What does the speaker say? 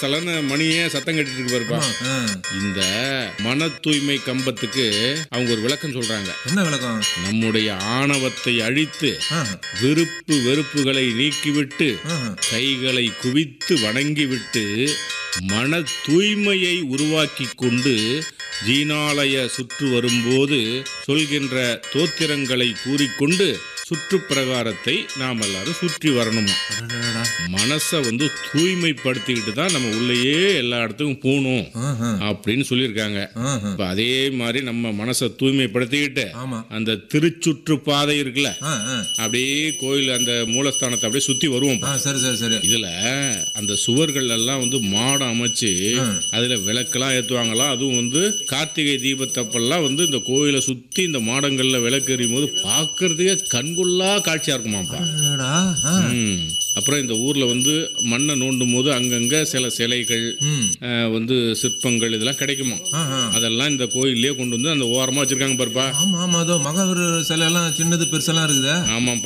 தலன மணியே சத்தம் கட்டிட்டு இருக்கு பாருப்பா. இந்த மன தூய்மை கம்பத்துக்கு அவங்க ஒரு விளக்கம் சொல்றாங்க. என்ன விளக்கம்? நம்முடைய ஆணவத்தை அழித்து விருப்பு வெறுப்புகளை நீக்கிவிட்டு கைகளை குவித்து வணங்கிவிட்டு மன தூய்மையை உருவாக்கி கொண்டு ஜீனாலய சுற்று வரும்போது சொல்கின்ற தோத்திரங்களை கூறிக்கொண்டு சுற்றுப்பிரகாரத்தை நாம் எல்லாரும் சுற்றி வரணுமா. மனசை தூய்மைப்படுத்திக்கிட்டு தான் நம்ம உள்ளேயே எல்லா இடத்துக்கும் போகணும் அப்படின்னு சொல்லியிருக்காங்க. இப்ப அதே மாதிரி நம்ம மனசை தூய்மைப்படுத்திக்கிட்டு அந்த திருச்சுற்று பாதை இருக்குல்ல, அப்படியே கோயில் அந்த மூலஸ்தானத்தை அப்படியே சுத்தி வருவோம். இதுல அந்த சுவர்கள் எல்லாம் மாடம் அமைச்சு அதுல விளக்கெல்லாம் ஏத்துவாங்களாம். அதுவும் கார்த்திகை தீபத்தப்பெல்லாம் இந்த கோயிலை சுத்தி இந்த மாடங்கள்ல விளக்கு எறியும் போது பாக்குறதுக்கே கண்கொள்ளா காட்சியா இருக்குமாப்பா. அப்புறம் இந்த ஊர்ல மண்ணை நோண்டும் போது அங்கங்க சில சிலைகள் சிற்பங்கள் இதெல்லாம் கிடைக்குமா. அதெல்லாம் இந்த கோயிலே கொண்டு அந்த ஓரமா வச்சிருக்காங்க பாருப்பா. மகாவீர் சிலை எல்லாம் சின்னது பெருசெல்லாம் இருக்குது. ஆமா.